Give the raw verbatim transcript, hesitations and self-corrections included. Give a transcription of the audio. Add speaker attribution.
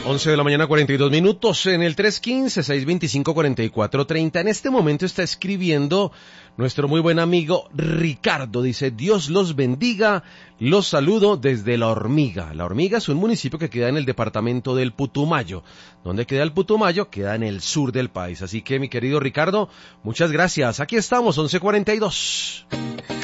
Speaker 1: once de la mañana, cuarenta y dos minutos, en el tres uno cinco, seis dos cinco, cuatro cuatro tres cero. En este momento está escribiendo nuestro muy buen amigo Ricardo. Dice: Dios los bendiga, los saludo desde La Hormiga. La Hormiga es un municipio que queda en el departamento del Putumayo. ¿Dónde queda el Putumayo? Queda en el sur del país. Así que, mi querido Ricardo, muchas gracias. Aquí estamos, once cuarenta y dos.